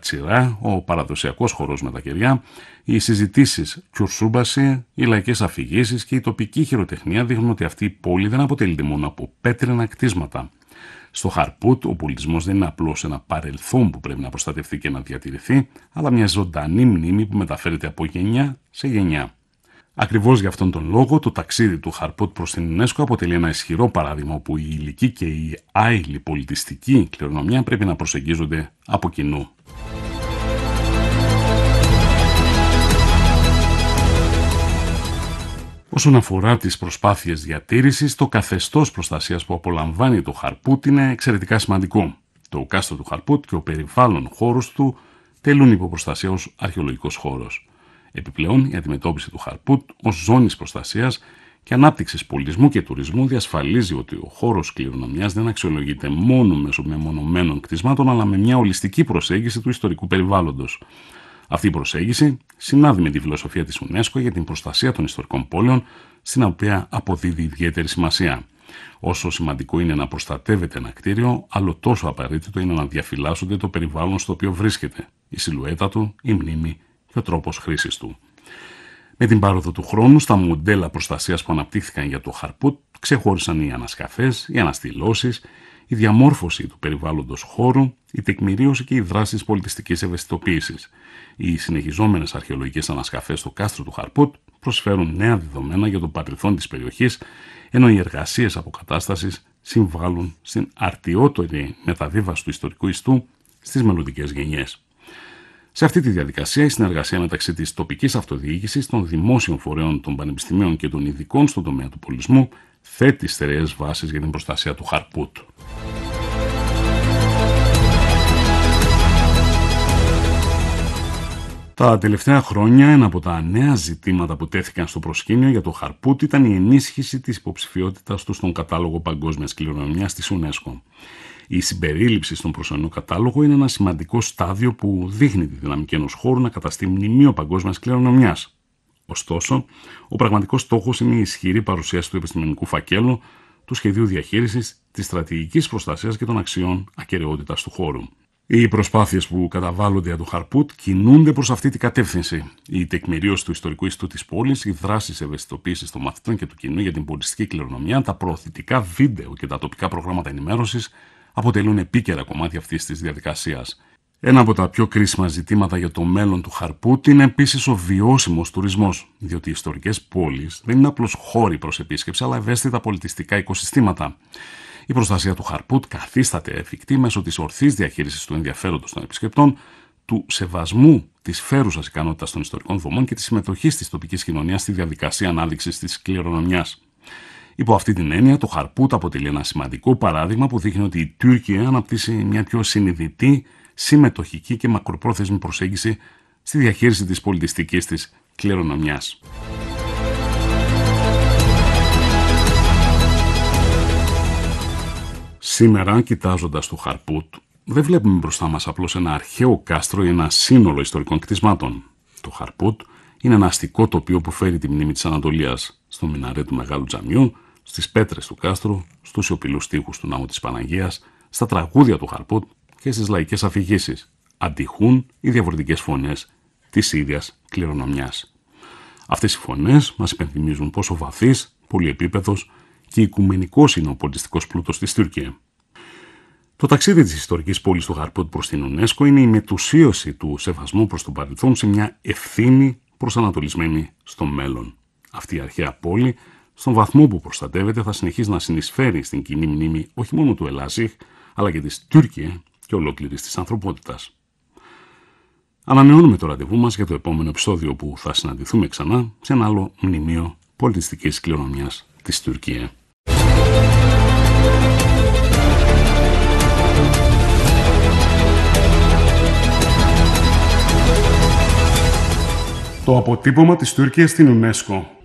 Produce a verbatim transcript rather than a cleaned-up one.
Τσιρά, ο παραδοσιακός χορός με τα κεριά, οι συζητήσεις Κιουρσούμπαση, οι λαϊκές αφηγήσεις και η τοπική χειροτεχνία δείχνουν ότι αυτή η πόλη δεν αποτελείται μόνο από πέτρινα κτίσματα. Στο Χαρπούτ, ο πολιτισμός δεν είναι απλώς ένα παρελθόν που πρέπει να προστατευτεί και να διατηρηθεί, αλλά μια ζωντανή μνήμη που μεταφέρεται από γενιά σε γενιά. Ακριβώς για αυτόν τον λόγο, το ταξίδι του Χαρπούτ προς την UNESCO αποτελεί ένα ισχυρό παράδειγμα όπου η υλική και η άειλη πολιτιστική κληρονομιά πρέπει να προσεγγίζονται από κοινού. Όσον αφορά τις προσπάθειες διατήρησης, το καθεστώς προστασίας που απολαμβάνει το Χαρπούτ είναι εξαιρετικά σημαντικό. Το κάστρο του Χαρπούτ και ο περιβάλλον χώρος του τελούν υποπροστασία ως αρχαιολογικός χώρος. Επιπλέον, η αντιμετώπιση του Χαρπούτ ως ζώνης προστασίας και ανάπτυξης πολιτισμού και τουρισμού διασφαλίζει ότι ο χώρος κληρονομιάς δεν αξιολογείται μόνο μέσω μεμονωμένων κτισμάτων, αλλά με μια ολιστική προσέγγιση του ιστορικού περιβάλλοντος. Αυτή η προσέγγιση συνάδει με τη φιλοσοφία της UNESCO για την προστασία των ιστορικών πόλεων, στην οποία αποδίδει ιδιαίτερη σημασία. Όσο σημαντικό είναι να προστατεύεται ένα κτίριο, άλλο τόσο απαραίτητο είναι να διαφυλάσσονται το περιβάλλον στο οποίο βρίσκεται, η σιλουέτα του, η μνήμη και ο τρόπος χρήσης του. Με την πάροδο του χρόνου, στα μοντέλα προστασίας που αναπτύχθηκαν για το Χαρπούτ ξεχώρισαν οι ανασκαφές, οι αναστηλώσεις, η διαμόρφωση του περιβάλλοντος χώρου, η τεκμηρίωση και η δράση της πολιτιστικής ευαισθητοποίησης. Οι συνεχιζόμενες αρχαιολογικές ανασκαφές στο κάστρο του Χαρπούτ προσφέρουν νέα δεδομένα για το παρελθόν της περιοχής, ενώ οι εργασίες αποκατάστασης συμβάλλουν στην αρτιότερη μεταβίβαση του ιστορικού ιστού στις μελλοντικές γενιές. Σε αυτή τη διαδικασία, η συνεργασία μεταξύ της τοπικής αυτοδιοίκησης, των δημόσιων φορέων, των πανεπιστημίων και των ειδικών στον τομέα του πολιτισμού θέτει στερεές βάσεις για την προστασία του Χαρπούτ. Τα τελευταία χρόνια, ένα από τα νέα ζητήματα που τέθηκαν στο προσκήνιο για το Χαρπούτ ήταν η ενίσχυση της υποψηφιότητας του στον κατάλογο παγκόσμιας κληρονομιάς της UNESCO. Η συμπερίληψη στον προσωρινό κατάλογο είναι ένα σημαντικό στάδιο που δείχνει τη δυναμική ενός χώρου να καταστεί μνημείο παγκόσμιας κληρονομιάς. Ωστόσο, ο πραγματικός στόχος είναι η ισχυρή παρουσίαση του επιστημονικού φακέλου, του σχεδίου διαχείρισης, της στρατηγικής προστασίας και των αξιών ακεραιότητας του χώρου. Οι προσπάθειες που καταβάλλονται για το Χαρπούτ κινούνται προς αυτή την κατεύθυνση. Η τεκμηρίωση του ιστορικού ιστού της πόλης, οι δράσεις ευαισθητοποίησης των μαθητών και του κοινού για την πολιτιστική κληρονομιά, τα προωθητικά βίντεο και τα τοπικά προγράμματα ενημέρωσης αποτελούν επίκαιρα κομμάτια αυτής της διαδικασίας. Ένα από τα πιο κρίσιμα ζητήματα για το μέλλον του Χαρπούτ είναι επίσης ο βιώσιμος τουρισμός, διότι οι ιστορικές πόλεις δεν είναι απλώς χώροι προς επίσκεψη, αλλά ευαίσθητα πολιτιστικά οικοσυστήματα. Η προστασία του Χαρπούτ καθίσταται εφικτή μέσω της ορθής διαχείρισης του ενδιαφέροντος των επισκεπτών, του σεβασμού της φέρουσας ικανότητας των ιστορικών δομών και της συμμετοχής της τοπικής κοινωνίας στη διαδικασία ανάδειξης της κληρονομιάς. Υπό αυτή την έννοια, το Χαρπούτ αποτελεί ένα σημαντικό παράδειγμα που δείχνει ότι η Τουρκία αναπτύσσει μια πιο συνειδητή, συμμετοχική και μακροπρόθεσμη προσέγγιση στη διαχείριση της πολιτιστικής της κληρονομιάς. Σήμερα, κοιτάζοντας το Χαρπούτ, δεν βλέπουμε μπροστά μας απλώς ένα αρχαίο κάστρο ή ένα σύνολο ιστορικών κτισμάτων. Το Χαρπούτ είναι ένα αστικό τοπίο που φέρει τη μνήμη της Ανατολίας στο μιναρέ του Μεγάλου Τζαμιού, στις πέτρες του κάστρου, στους σιωπηλούς τοίχους του ναού της Παναγίας, στα τραγούδια του Χαρπούτ και στις λαϊκές αφηγήσεις. Αντιχούν οι διαφορετικές φωνές της ίδιας κληρονομιάς. Αυτές οι φωνές μας υπενθυμίζουν πόσο βαθύς, πολυεπίπεδος και οικουμενικός είναι ο πολιτιστικός πλούτος της Τουρκία. Το ταξίδι της ιστορικής πόλης του Χαρπούτ προς την UNESCO είναι η μετουσίωση του σεβασμού προς τον παρελθόν σε μια ευθύνη προσανατολισμένη στο μέλλον. Αυτή η αρχαία πόλη, στον βαθμό που προστατεύεται, θα συνεχίσει να συνεισφέρει στην κοινή μνήμη όχι μόνο του Ελάζιχ, αλλά και της Τουρκία και ολόκληρης της ανθρωπότητας. Ανανεώνουμε το ραντεβού μας για το επόμενο επεισόδιο που θα συναντηθούμε ξανά σε ένα άλλο μνημείο πολιτιστικής κληρονομιάς της Τουρκία. Το αποτύπωμα της Τουρκίας στην UNESCO.